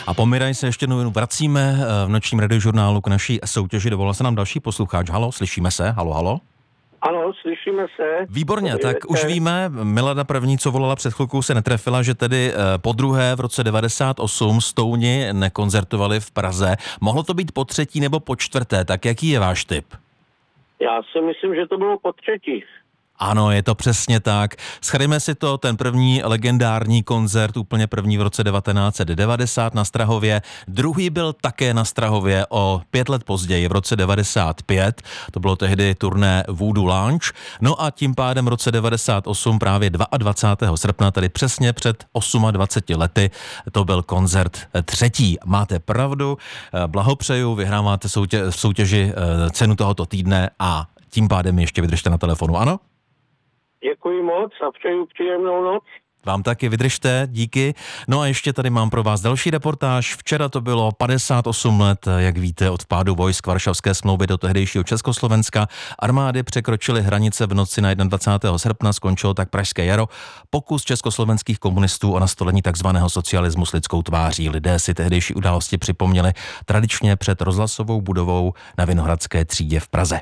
A po Miraj se ještě jednou vracíme v nočním radiožurnálu k naší soutěži. Dovolal se nám další posluchač. Halo, slyšíme se? Halo? Ano, slyšíme se. Výborně, tak už víme, Milada první, co volala před chvilkou, se netrefila, že tedy po druhé v roce 98 Stouni nekoncertovali v Praze. Mohlo to být po třetí nebo po čtvrté, tak jaký je váš tip? Já si myslím, že to bylo po třetí. Ano, je to přesně tak. Shrňme si to, ten první legendární koncert, úplně první v roce 1990 na Strahově. Druhý byl také na Strahově o 5 let později, v roce 95. To bylo tehdy turné Voodoo Lounge. No a tím pádem v roce 98, právě 22. srpna, tedy přesně před 28 lety, to byl koncert třetí. Máte pravdu, blahopřeju, vyhráváte v soutěži cenu tohoto týdne a tím pádem ještě vydržte na telefonu, ano? Děkuji moc a přeju příjemnou noc. Vám taky vydržte, díky. No a ještě tady mám pro vás další reportáž. Včera to bylo 58 let, jak víte, od vpádu vojsk Varšavské smlouvy do tehdejšího Československa. Armády překročily hranice v noci na 21. srpna, skončilo tak Pražské jaro. Pokus československých komunistů o nastolení takzvaného socialismu s lidskou tváří. Lidé si tehdejší události připomněli tradičně před rozhlasovou budovou na Vinohradské třídě v Praze.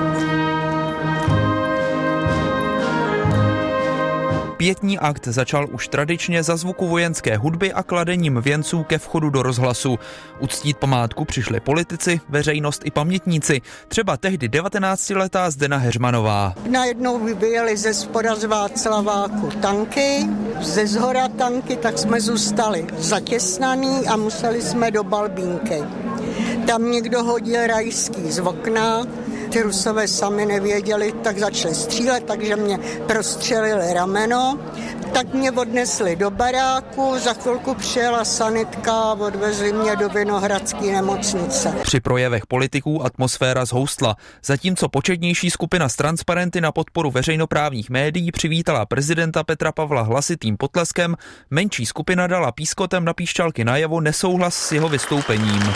Pietní akt začal už tradičně za zvuku vojenské hudby a kladením věnců ke vchodu do rozhlasu. Uctít památku přišli politici, veřejnost i pamětníci, třeba tehdy 19letá Zdena Heřmanová. Najednou vyjeli ze spoda z Václaváku tanky, ze zhora tanky, tak jsme zůstali zatěsnaný a museli jsme do Balbínky. Tam někdo hodil rajský z okna, ty Rusové sami nevěděli, tak začali střílet, takže mě prostřelili rameno. Tak mě odnesli do baráku, za chvilku přijela sanitka a odvezli mě do Vinohradské nemocnice. Při projevech politiků atmosféra zhoustla. Zatímco početnější skupina s transparenty na podporu veřejnoprávních médií přivítala prezidenta Petra Pavla hlasitým potleskem, menší skupina dala pískotem na píšťalky najevo nesouhlas s jeho vystoupením.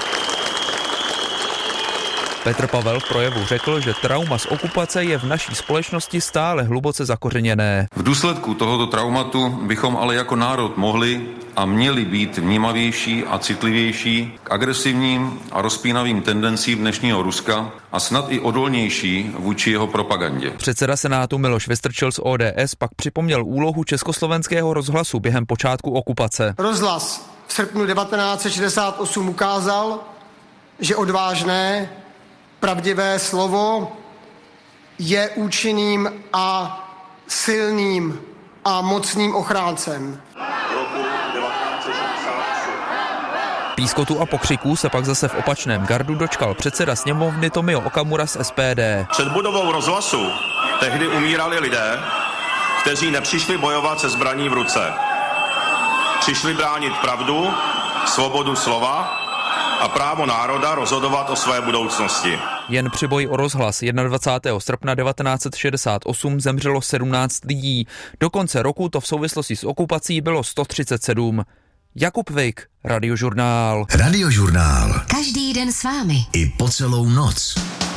Petr Pavel v projevu řekl, že trauma z okupace je v naší společnosti stále hluboce zakořeněné. V důsledku tohoto traumatu bychom ale jako národ mohli a měli být vnímavější a citlivější k agresivním a rozpínavým tendencím dnešního Ruska a snad i odolnější vůči jeho propagandě. Předseda Senátu Miloš Vystrčil z ODS pak připomněl úlohu československého rozhlasu během počátku okupace. Rozhlas v srpnu 1968 ukázal, že odvážné, pravdivé slovo je účinným a silným a mocným ochráncem. Pískotu a pokřiků se pak zase v opačném gardu dočkal předseda sněmovny Tomio Okamura z SPD. Před budovou rozhlasu tehdy umírali lidé, kteří nepřišli bojovat se zbraní v ruce. Přišli bránit pravdu, svobodu slova a právo národa rozhodovat o své budoucnosti. Jen při boji o rozhlas 21. srpna 1968 zemřelo 17 lidí. Do konce roku to v souvislosti s okupací bylo 137. Jakub Vejk, Radiožurnál. Radiožurnál. Každý den s vámi. I po celou noc.